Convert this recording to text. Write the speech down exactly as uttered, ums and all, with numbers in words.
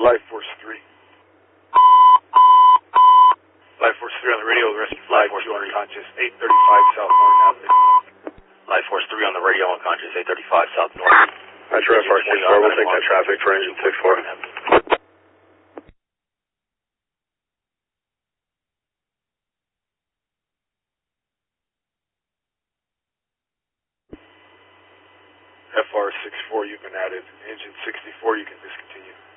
Life Force three. Life Force three on the radio, rescue flight two unconscious, eight thirty-five South North Avenue. Life Force three on the radio, unconscious, eight thirty-five South North. That's F R six four, we'll take that traffic for engine six four. F R six four, you've been added. Engine sixty-four, you can discontinue.